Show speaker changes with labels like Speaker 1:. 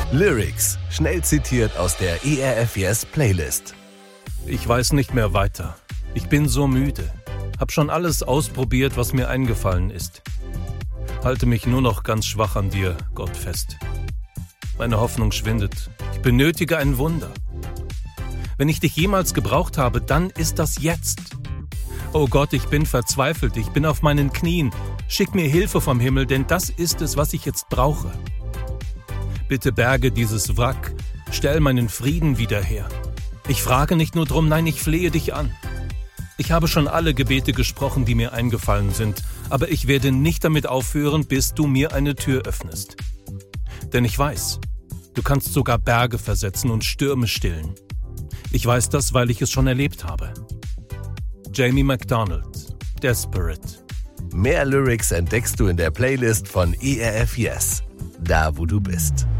Speaker 1: Lyrics, schnell zitiert aus der ERF Yes Playlist.
Speaker 2: Ich weiß nicht mehr weiter. Ich bin so müde. Hab schon alles ausprobiert, was mir eingefallen ist. Halte mich nur noch ganz schwach an dir, Gott, fest. Meine Hoffnung schwindet. Ich benötige ein Wunder. Wenn ich dich jemals gebraucht habe, dann ist das jetzt. Oh Gott, ich bin verzweifelt. Ich bin auf meinen Knien. Schick mir Hilfe vom Himmel, denn das ist es, was ich jetzt brauche. Bitte berge dieses Wrack. Stell meinen Frieden wieder her. Ich frage nicht nur drum, nein, ich flehe dich an. Ich habe schon alle Gebete gesprochen, die mir eingefallen sind, aber ich werde nicht damit aufhören, bis du mir eine Tür öffnest. Denn ich weiß, du kannst sogar Berge versetzen und Stürme stillen. Ich weiß das, weil ich es schon erlebt habe. Jamie McDonald, Desperate.
Speaker 1: Mehr Lyrics entdeckst du in der Playlist von ERF Yes, da wo du bist.